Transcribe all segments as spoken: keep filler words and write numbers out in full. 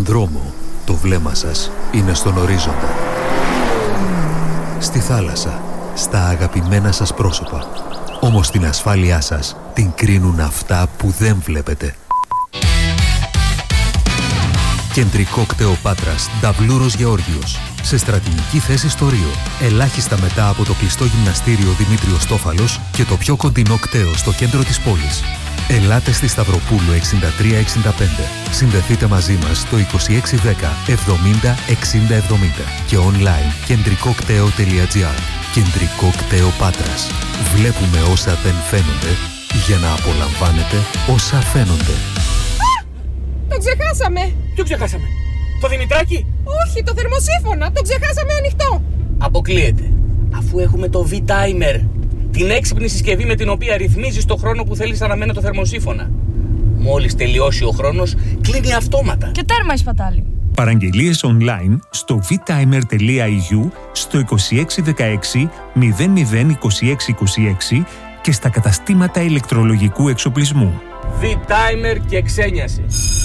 δρόμο, το βλέμμα σας είναι στον ορίζοντα. Στη θάλασσα, στα αγαπημένα σας πρόσωπα. Όμως την ασφάλειά σας την κρίνουν αυτά που δεν βλέπετε. Κεντρικό κτέο Πάτρας, Νταβλούρος Γεώργιος. Σε στρατηγική θέση στο Ρίο. Ελάχιστα μετά από το κλειστό γυμναστήριο Δημήτριος Τόφαλος και το πιο κοντινό κτέο στο κέντρο της πόλης. Ελάτε στη Σταυροπούλου εξήντα τρία εξήντα πέντε. Συνδεθείτε μαζί μας στο είκοσι έξι δέκα εβδομήντα εξήντα εβδομήντα και online κεντρικόκτέο τελεία τζι άρ. Κεντρικό κτέο Πάτρας. Βλέπουμε όσα δεν φαίνονται για να απολαμβάνετε όσα φαίνονται. Α! Το ξεχάσαμε! Ποιο ξεχάσαμε? Το Δημητράκι? Όχι, το θερμοσύφωνα. Το ξεχάσαμε ανοιχτό. Αποκλείεται. Αφού έχουμε το V-Timer. Την έξυπνη συσκευή με την οποία ρυθμίζεις το χρόνο που θέλεις να αναμένει το θερμοσύφωνα. Μόλις τελειώσει ο χρόνος, κλείνει αυτόματα. Και τέρμα η σπατάλη. Παραγγελίες online στο vtimer τελεία ι γιου, στο είκοσι έξι δεκαέξι μηδέν μηδέν είκοσι έξι είκοσι έξι και στα καταστήματα ηλεκτρολογικού εξοπλισμού. V-Timer και ξένιασε.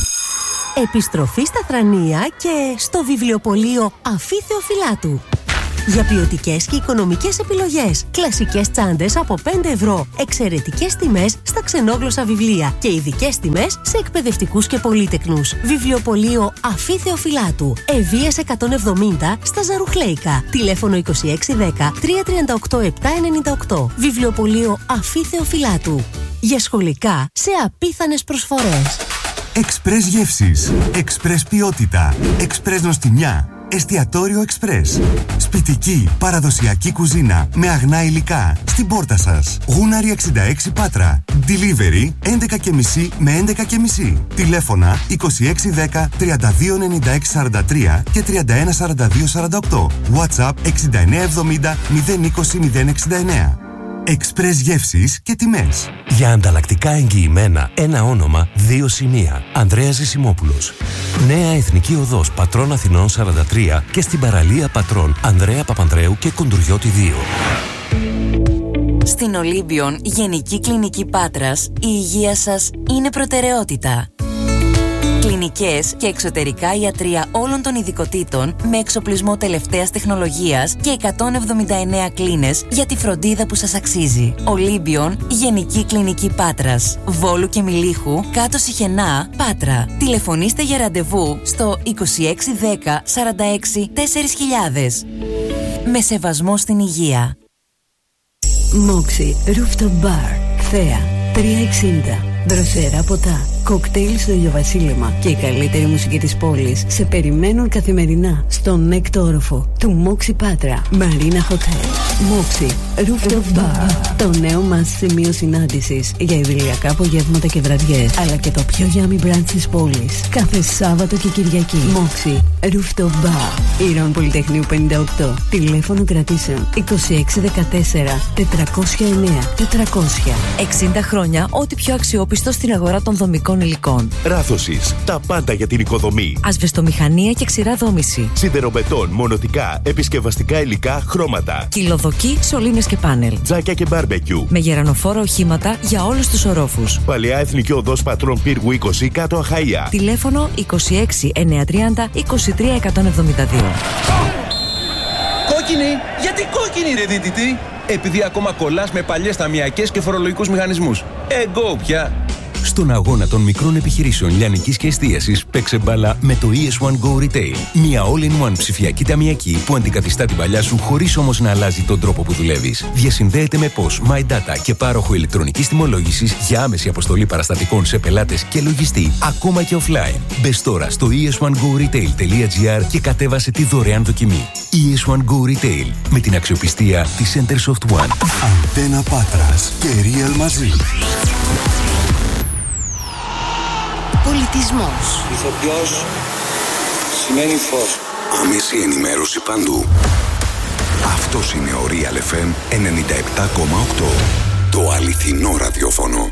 Επιστροφή στα Θρανία και στο βιβλιοπωλείο Αφή Θεοφυλάτου. Για ποιοτικές και οικονομικές επιλογές. Κλασικές τσάντες από πέντε ευρώ. Εξαιρετικές τιμές στα ξενόγλωσσα βιβλία. Και ειδικές τιμές σε εκπαιδευτικούς και πολύτεκνους. Βιβλιοπωλείο Αφή Θεοφυλάτου. Ευβοίας εκατόν εβδομήντα στα Ζαρουχλέικα. Τηλέφωνο είκοσι έξι δέκα τριακόσια τριάντα οκτώ επτακόσια ενενήντα οκτώ. Βιβλιοπωλείο Αφή Θεοφυλάτου. Για σχολικά σε απίθανες προσφορές. Εξπρές γεύσεις. Εξπρές ποιότητα. Εξπρές νοστιμιά. Εστιατόριο Εξπρές. Σπιτική, παραδοσιακή κουζίνα με αγνά υλικά στην πόρτα σας. Γούναρη εξήντα έξι Πάτρα. Delivery έντεκα και μισή με έντεκα και μισή. Τηλέφωνα είκοσι έξι δέκα τριάντα δύο ενενήντα έξι σαράντα τρία και τριάντα ένα σαράντα δύο σαράντα οκτώ. WhatsApp εξήντα εννέα εβδομήντα μηδέν είκοσι μηδέν εξήντα εννέα. Εξπρές γεύσεις και τιμές. Για ανταλλακτικά εγγυημένα, ένα όνομα, δύο σημεία. Ανδρέας Ζησιμόπουλος. Νέα Εθνική Οδός Πατρών Αθηνών σαράντα τρία και στην παραλία Πατρών Ανδρέα Παπανδρέου και Κοντουριώτη δύο. Στην Ολύμπιον Γενική Κλινική Πάτρας, η υγεία σας είναι προτεραιότητα. Κλινικές και εξωτερικά ιατρεία όλων των ειδικοτήτων με εξοπλισμό τελευταίας τεχνολογίας και εκατόν εβδομήντα εννέα κλίνες για τη φροντίδα που σας αξίζει. Ολύμπιον Γενική Κλινική Πάτρας, Βόλου και Μιλίχου, κάτω Σιχενά, Πάτρα. Τηλεφωνήστε για ραντεβού στο είκοσι έξι δέκα σαράντα έξι τέσσερις χιλιάδες. Με σεβασμό στην υγεία. Μόξι Rooftop Bar, Θέα, τριακόσια εξήντα. Δροσερά ποτά, κοκτέιλ στο ηλιοβασίλεμα και η καλύτερη μουσική της πόλης σε περιμένουν καθημερινά στον έκτο όροφο του Μόξι Πάτρα Marina Hotel. Μόξι Rooftop Bar, το νέο μας σημείο συνάντησης για ιδηλιακά απογεύματα και βραδιές, αλλά και το πιο yummy brunch της πόλης κάθε Σάββατο και Κυριακή. Μόξι Rooftop Bar, Ήρων Πολυτεχνείου πενήντα οκτώ. Τηλέφωνο κρατήσεων είκοσι έξι δεκατέσσερα τετρακόσια εννέα τετρακόσια. εξήντα χρόνια ό,τι πιο αξιόπιστο στην αγορά των δομικών υλικών. Ράθωσης, τα πάντα για την οικοδομή. Ασβεστομηχανία και ξηρά δόμηση. Σιδεροβετόν, μονοτικά, επισκευαστικά υλικά, χρώματα. Κυλοδοκή, σωλήνες και πάνελ. Τζάκια και μπάρμπεκιου. Με γερανοφόρα οχήματα για όλους τους ορόφους. Παλαιά Εθνική Οδός Πατρών Πύργου είκοσι, κάτω Αχαΐα. Τηλέφωνο είκοσι έξι εννιακόσια τριάντα είκοσι τρία εκατόν εβδομήντα δύο. Κόκκινη! Γιατί κόκκινη ρε δίτητη? Επειδή ακόμα κολλάς με παλιές ταμιακές και φορολογικούς μηχανισμούς. Εγκό πια! Στον αγώνα των μικρών επιχειρήσεων λιανικής και εστίασης παίξε μπάλα με το ι ες one Go Retail. Μια all-in-one ψηφιακή ταμιακή που αντικαθιστά την παλιά σου χωρίς όμως να αλλάζει τον τρόπο που δουλεύεις. Διασυνδέεται με P O S, MyData και πάροχο ηλεκτρονικής τιμολόγησης για άμεση αποστολή παραστατικών σε πελάτες και λογιστή, ακόμα και offline. Μπες τώρα στο ι ες one go retail τελεία τζι άρ και κατέβασε τη δωρεάν δοκιμή. ι ες one Go Retail με την αξιοπιστία της Centersoft One. Αντένα Πάτρας και Real μαζί. Πολιτισμός. Ηθοποιός σημαίνει φως. Άμεση ενημέρωση παντού. Αυτός είναι ο Real εφ εμ ενενήντα επτά κόμμα οκτώ. Το αληθινό ραδιόφωνο.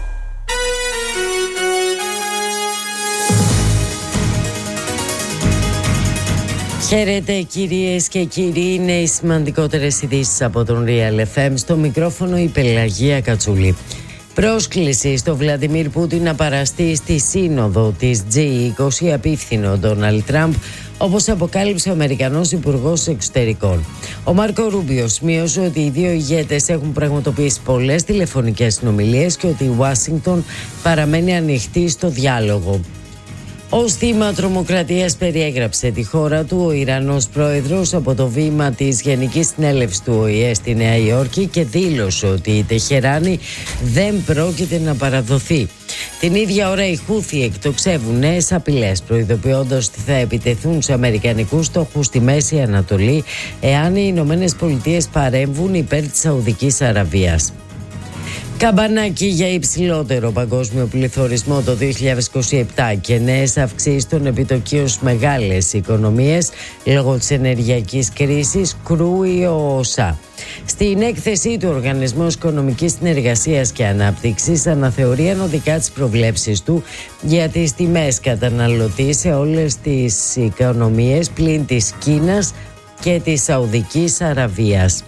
Χαίρετε κυρίες και κύριοι, είναι οι σημαντικότερες ειδήσεις από τον Real εφ εμ. Στο μικρόφωνο η Πελαγία Κατσούλη. Πρόσκληση στο Βλαντιμίρ Πούτιν να παραστεί στη σύνοδο της τζι είκοσι απίφθινε ο Ντόναλντ Τραμπ, όπως αποκάλυψε ο Αμερικανός Υπουργός Εξωτερικών. Ο Μάρκο Ρούμπιο σημείωσε ότι οι δύο ηγέτες έχουν πραγματοποιήσει πολλές τηλεφωνικές συνομιλίες και ότι η Ουάσιγκτον παραμένει ανοιχτή στο διάλογο. Ως θύμα τρομοκρατίας περιέγραψε τη χώρα του ο Ιρανός πρόεδρος από το βήμα της Γενικής Συνέλευσης του Ο Η Ε στη Νέα Υόρκη και δήλωσε ότι η Τεχεράνη δεν πρόκειται να παραδοθεί. Την ίδια ώρα οι Χούθι εκτοξεύουν νέες απειλές, προειδοποιώντας ότι θα επιτεθούν σε αμερικανικούς στόχους στη Μέση Ανατολή εάν οι Ηνωμένες Πολιτείες παρέμβουν υπέρ της Σαουδικής Αραβίας. Καμπανάκι για υψηλότερο παγκόσμιο πληθωρισμό το δύο χιλιάδες είκοσι επτά και νέες αυξήσεις των επιτοκίων στις μεγάλες οικονομίες λόγω της ενεργειακής κρίσης, κρούει ο ΟΣΑ. Στην έκθεσή του, ο Οργανισμός Οικονομικής Συνεργασίας και Ανάπτυξης αναθεωρεί ανωδικά τις προβλέψεις του για τις τιμές καταναλωτή σε όλες τις οικονομίες πλην της Κίνας και της Σαουδικής Αραβίας.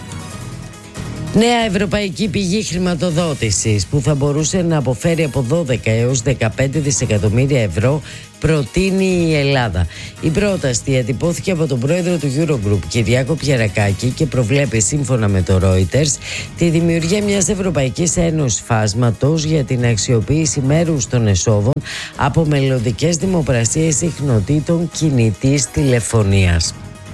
Νέα ευρωπαϊκή πηγή χρηματοδότησης που θα μπορούσε να αποφέρει από δώδεκα έως δεκαπέντε δισεκατομμύρια ευρώ προτείνει η Ελλάδα. Η πρόταση διατυπώθηκε από τον πρόεδρο του Eurogroup Κυριάκο Πιερακάκη και προβλέπει, σύμφωνα με το Reuters, τη δημιουργία μιας Ευρωπαϊκής Ένωσης φάσματος για την αξιοποίηση μέρους των εσόδων από μελλοντικές δημοπρασίες συχνοτήτων κινητής τηλεφωνίας.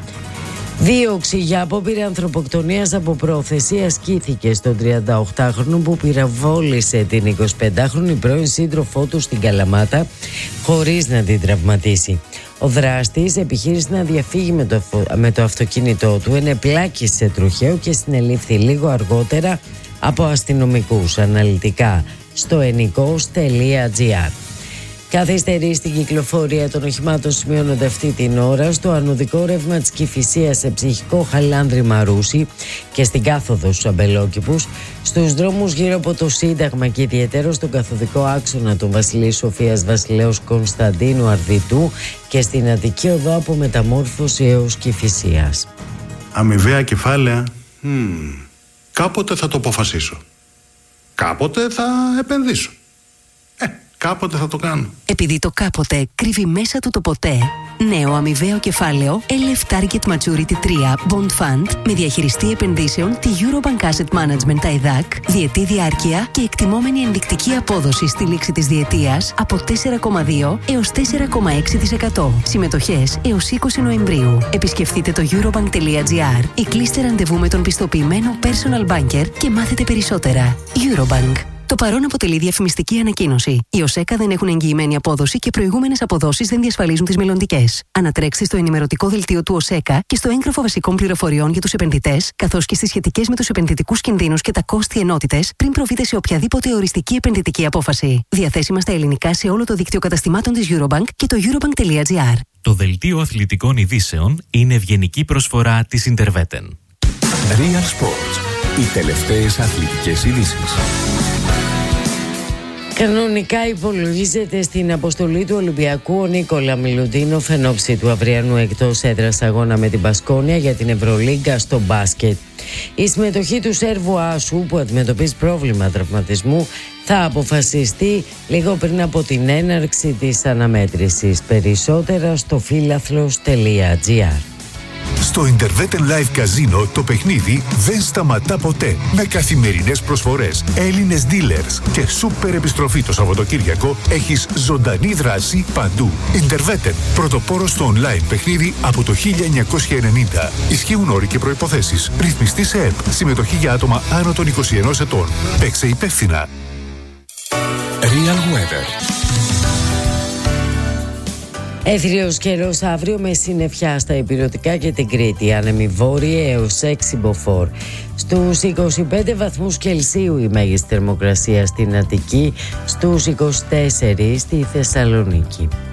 Δίωξη για απόπειρα ανθρωποκτονίας από προωθεσία ασκήθηκε στον τριανταοκτάχρονο που πυροβόλησε την εικοσιπεντάχρονη πρώην σύντροφό του στην Καλαμάτα χωρίς να την τραυματίσει. Ο δράστης επιχείρησε να διαφύγει με το, με το αυτοκίνητό του, ενεπλάκησε τροχαίο και συνελήφθη λίγο αργότερα από αστυνομικούς. Αναλυτικά στο ενικός τελεία τζι άρ. Καθυστερεί στην κυκλοφορία των οχημάτων σημειώνονται αυτή την ώρα στο ανωδικό ρεύμα της Κηφισίας σε ψυχικό Χαλάνδρη Μαρούσι και στην κάθοδο στους Αμπελόκηπους, στους δρόμους γύρω από το Σύνταγμα και ιδιαίτερα στον καθοδικό άξονα των Βασιλείου Σοφίας Βασιλέως Κωνσταντίνου Αρδιτού και στην Αττική Οδό από Μεταμόρφωση έως Κηφισίας. Αμοιβαία κεφάλαια, hmm. κάποτε θα το αποφασίσω. Κάποτε θα επενδύσω. Ε, κάποτε θα το κάνω. Επειδή το κάποτε κρύβει μέσα του το ποτέ, νέο αμοιβαίο κεφάλαιο ελ εφ Target Maturity τρία Bond Fund με διαχειριστή επενδύσεων τη Eurobank Asset Management τα ΕΔΑΚ, διετή διάρκεια και εκτιμόμενη ενδεικτική απόδοση στη λήξη της διετίας από τέσσερα κόμμα δύο έως τέσσερα κόμμα έξι τοις εκατό. Συμμετοχές έως είκοσι Νοεμβρίου. Επισκεφτείτε το eurobank τελεία τζι άρ ή κλείστε ραντεβού με τον πιστοποιημένο personal banker και μάθετε περισσότερα. Eurobank. Το παρόν αποτελεί διαφημιστική ανακοίνωση. Οι ΟΣΕΚΑ δεν έχουν εγγυημένη απόδοση και προηγούμενες αποδόσεις δεν διασφαλίζουν τις μελλοντικές. Ανατρέξτε στο ενημερωτικό δελτίο του ΟΣΕΚΑ και στο έγγραφο βασικών πληροφοριών για τους επενδυτές, καθώς και στις σχετικές με τους επενδυτικούς κινδύνους και τα κόστη ενότητες, πριν προβείτε σε οποιαδήποτε οριστική επενδυτική απόφαση. Διαθέσιμα στα ελληνικά σε όλο το δίκτυο καταστημάτων της Eurobank και το eurobank τελεία τζι άρ. Το δελτίο αθλητικών ειδήσεων είναι ευγενική προσφορά της Interveten. Real Sports. Οι τελευταίες αθλητικές ειδήσεις. Κανονικά υπολογίζεται στην αποστολή του Ολυμπιακού ο Νίκολα Μιλουτίνοφ εν ώψη του αυριανού εκτός έδρας αγώνα με την Μπασκόνια για την Ευρωλίγκα στο μπάσκετ. Η συμμετοχή του Σέρβου Άσου, που αντιμετωπίζει πρόβλημα τραυματισμού, θα αποφασιστεί λίγο πριν από την έναρξη της αναμέτρησης. Περισσότερα στο φίλαθλος τελεία τζι άρ. Στο Interveten Live Casino το παιχνίδι δεν σταματά ποτέ. Με καθημερινές προσφορές, Έλληνες dealers και σούπερ επιστροφή το Σαββατοκύριακο έχεις ζωντανή δράση παντού. Interveten, πρωτοπόρο στο online παιχνίδι από το χίλια εννιακόσια ενενήντα. Ισχύουν όροι και προϋποθέσεις. Ρυθμιστή σε ΕΠ. Συμμετοχή για άτομα άνω των είκοσι ενός ετών. Παίξε υπεύθυνα. Real Weather. Έθριος καιρός αύριο με συννεφιά στα Ηπειρωτικά και την Κρήτη. Άνεμη βόρεια έως έξι μποφόρ. Στους είκοσι πέντε βαθμούς Κελσίου η μέγιστη θερμοκρασία στην Αττική, στους είκοσι τέσσερα στη Θεσσαλονίκη.